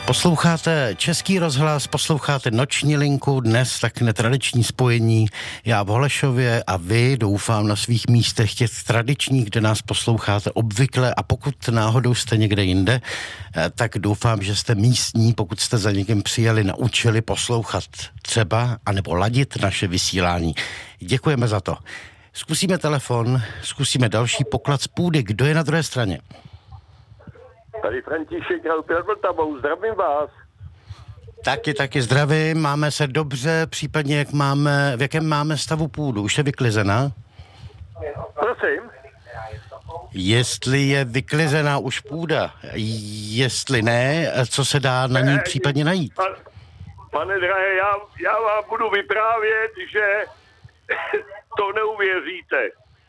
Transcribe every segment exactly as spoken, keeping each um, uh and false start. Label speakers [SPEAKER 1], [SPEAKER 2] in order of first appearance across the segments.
[SPEAKER 1] Posloucháte Český rozhlas, posloucháte Noční linku, dnes tak netradiční spojení. Já v Holešově a vy, doufám, na svých místech těch tradičních, kde nás posloucháte obvykle, a pokud náhodou jste někde jinde, tak doufám, že jste místní, pokud jste za někým přijeli, naučili poslouchat třeba, anebo ladit naše vysílání. Děkujeme za to. Zkusíme telefon, zkusíme další poklad z půdy. Kdo je na druhé straně?
[SPEAKER 2] Tady František Halpy nad Vltavou, zdravím vás.
[SPEAKER 1] Taky, taky zdravím, máme se dobře, případně jak máme, v jakém máme stavu půdu, už je vyklizená?
[SPEAKER 2] Prosím?
[SPEAKER 1] Jestli je vyklizená už půda, jestli ne, co se dá na ní případně najít?
[SPEAKER 2] Pan, pane drahé, já, já vám budu vyprávět, že to neuvěříte.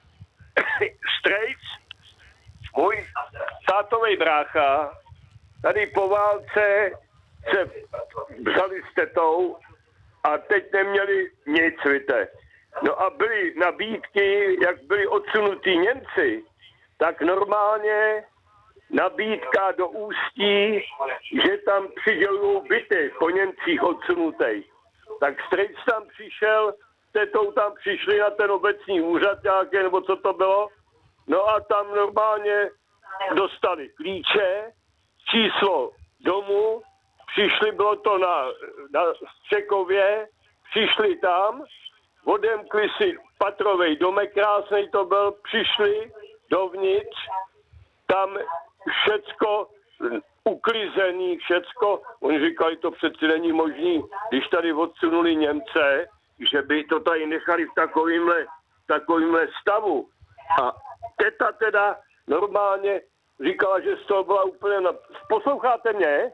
[SPEAKER 2] Strejc, můj tátovej brácha, tady po válce se vzali s tetou a teď neměli nic, víte. No a byly nabídky, jak byli odsunutí Němci, tak normálně nabídka do Ústí, že tam přidělují byty po Němcích odsunutých. Tak strejc tam přišel, tetou tam přišli na ten obecní úřad nějaký, nebo co to bylo. No a tam normálně dostali klíče, číslo domu, přišli, bylo to na, na Střekově, přišli tam, odemkli si patrovej domek, krásnej to byl, přišli dovnitř, tam všecko uklizený, všecko, oni říkali, to přeci není možný, když tady odsunuli Němce, že by to tady nechali v takovýmhle, takovýmhle stavu. A teta teda normálně říkala, že z toho byla úplně... Na... Posloucháte mě?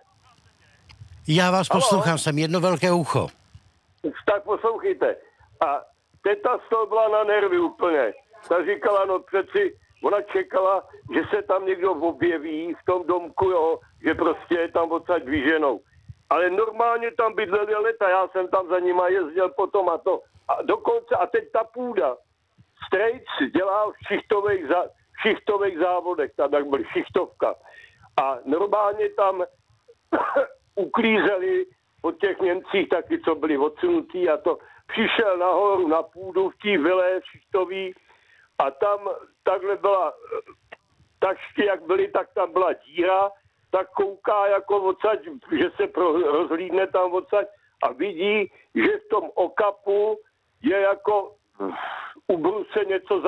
[SPEAKER 1] Já vás
[SPEAKER 2] Halo?
[SPEAKER 1] Poslouchám, jsem jedno velké ucho.
[SPEAKER 2] Tak poslouchejte. A teta z toho byla na nervy úplně. Ta říkala, no přeci, ona čekala, že se tam někdo objeví v tom domku, jo, že prostě je tam odsaď vyženou. Ale normálně tam bydleli leta, já jsem tam za nima jezdil potom a to. A dokonce, a teď ta půda. Strejc dělal v šichtových, za, v šichtových závodech, tam jak byl šichtovka. A normálně tam uklízeli od těch Němcích taky, co byli odsunutí a to. Přišel nahoru na půdu v té vile šichtový a tam takhle byla tašky, jak byly, tak tam byla díra, tak kouká jako odsaď, že se pro, rozhlídne tam odsaď a vidí, že v tom okapu je jako ubruse něco